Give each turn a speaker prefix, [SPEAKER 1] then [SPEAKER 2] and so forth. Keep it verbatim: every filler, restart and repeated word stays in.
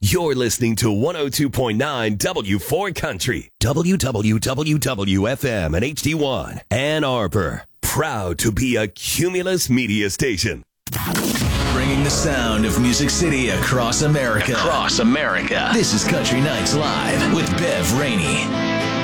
[SPEAKER 1] You're listening to one oh two point nine W four Country, W W W W F M and H D one, Ann Arbor. Proud to be a Cumulus media station.
[SPEAKER 2] Bringing the sound of Music City across America. Across America. This is Country Nights Live with Bev Rainey.